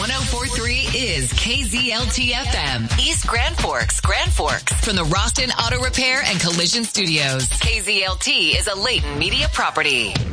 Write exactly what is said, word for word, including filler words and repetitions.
one oh four point three is K Z L T F M. East Grand Forks, Grand Forks. From the Roston Auto Repair and Collision Studios. K Z L T is a Leighton Media property.